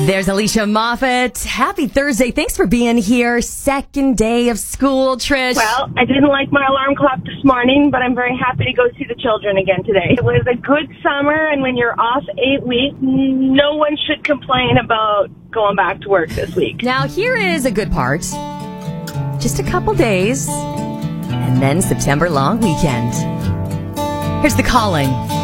There's Alicia Moffat. Happy Thursday. Thanks for being here. Second day of school, Trish. Well, I didn't like my alarm clock this morning, but I'm very happy to go see the children again today. It was a good summer, and when you're off 8 weeks, no one should complain about going back to work this week. Now, here is a good part. Just a couple days, and then September long weekend. Here's The Calling.